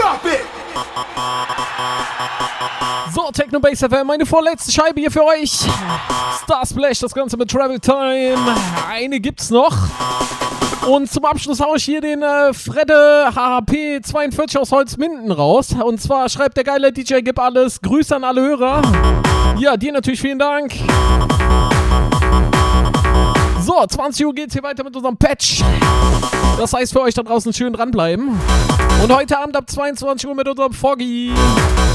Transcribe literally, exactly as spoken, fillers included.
Drop it! So, Techno Bass F M, meine vorletzte Scheibe hier für euch. Star Splash, das Ganze mit Travel Time. Eine gibt's noch. Und zum Abschluss haue ich hier den äh, Fredde H H P zweiundvierzig aus Holzminden raus. Und zwar schreibt der geile D J Gib alles. Grüße an alle Hörer. Ja, dir natürlich vielen Dank. So, zwanzig Uhr geht's hier weiter mit unserem Patch. Das heißt für euch da draußen schön dranbleiben. Und heute Abend ab zweiundzwanzig Uhr mit unserem Foggy.